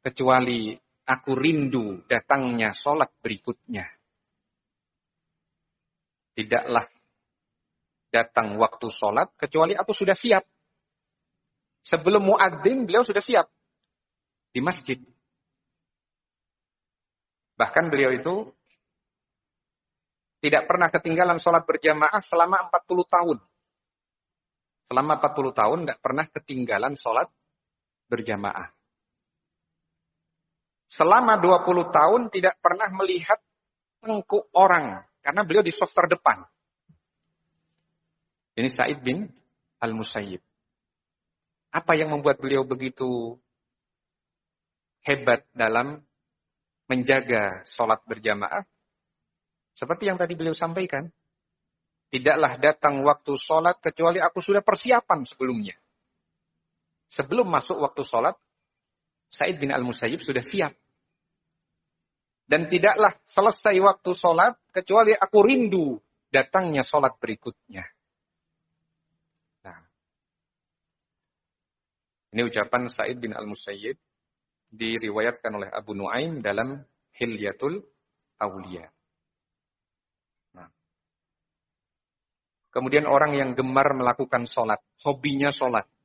kecuali aku rindu datangnya sholat berikutnya. Tidaklah datang waktu sholat kecuali aku sudah siap. Sebelum muadzin beliau sudah siap di masjid. Bahkan beliau itu tidak pernah ketinggalan sholat berjamaah selama 40 tahun. Selama 40 tahun tidak pernah ketinggalan sholat berjamaah. Selama 20 tahun tidak pernah melihat tengkuk orang. Karena beliau di saf terdepan. Ini Sa'id bin Al-Musayyib. Apa yang membuat beliau begitu hebat dalam menjaga sholat berjamaah? Seperti yang tadi beliau sampaikan. Tidaklah datang waktu sholat kecuali aku sudah persiapan sebelumnya. Sebelum masuk waktu sholat, Sa'id bin Al-Musayyib sudah siap. Dan tidaklah selesai waktu sholat kecuali aku rindu datangnya sholat berikutnya. Nah, ini ucapan Sa'id bin Al-Musayyib diriwayatkan oleh Abu Nuaim dalam Hilyatul Auliya. Nah. Kemudian orang yang gemar melakukan sholat, hobinya sholat.